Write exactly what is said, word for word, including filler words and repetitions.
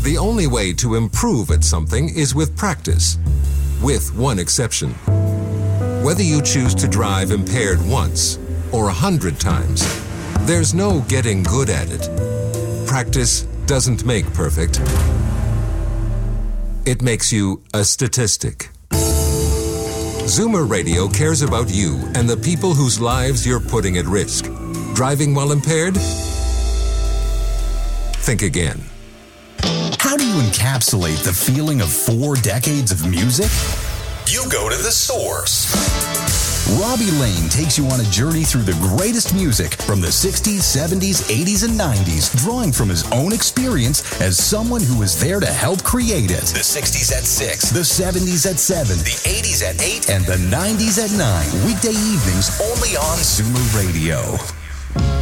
The only way to improve at something is with practice, with one exception. Whether you choose to drive impaired once or a hundred times, there's no getting good at it. Practice doesn't make perfect. It makes you a statistic. Zoomer Radio cares about you and the people whose lives you're putting at risk. Driving while impaired? Think again. How do you encapsulate the feeling of four decades of music? You go to the source. Robbie Lane takes you on a journey through the greatest music from the sixties, seventies, eighties, and nineties, drawing from his own experience as someone who was there to help create it. The sixties at six, the seventies at seven, the eighties at eight, and the nineties at nine. Weekday evenings only on Zoomer Radio.